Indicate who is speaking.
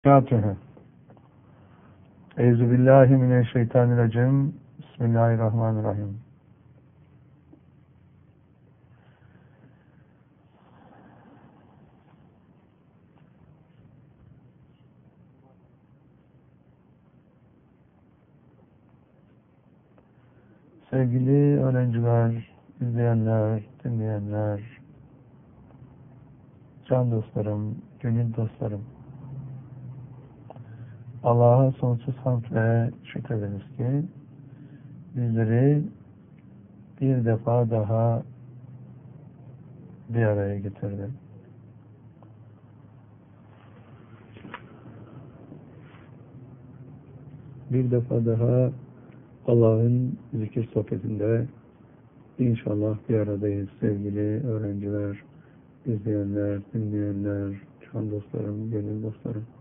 Speaker 1: Fatiha. Euzubillahimineşşeytanirracim. Bismillahirrahmanirrahim. Sevgili öğrenciler, izleyenler, dinleyenler, can dostlarım, gönül dostlarım, Allah'a sonsuz hamd ve şükrederiz ki bizleri bir defa daha bir araya getirdi. Bir defa daha Allah'ın zikir sohbetinde inşallah bir aradayız sevgili öğrenciler, izleyenler, dinleyenler, can dostlarım, gönül dostlarım.